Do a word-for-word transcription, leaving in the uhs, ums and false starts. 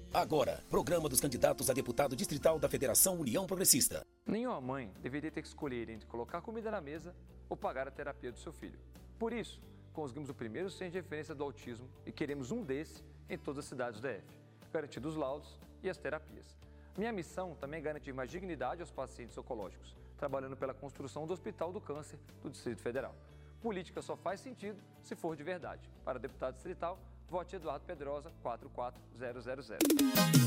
Agora, programa dos candidatos a deputado distrital da Federação União Progressista. Nenhuma mãe deveria ter que escolher entre colocar comida na mesa ou pagar a terapia do seu filho. Por isso, conseguimos o primeiro centro de referência do autismo e queremos um desse em todas as cidades do D F, garantindo os laudos e as terapias. Minha missão também é garantir mais dignidade aos pacientes oncológicos, trabalhando pela construção do Hospital do Câncer do Distrito Federal. Política só faz sentido se for de verdade. Para deputado distrital, vote Eduardo Pedrosa quatro quatro zero zero zero.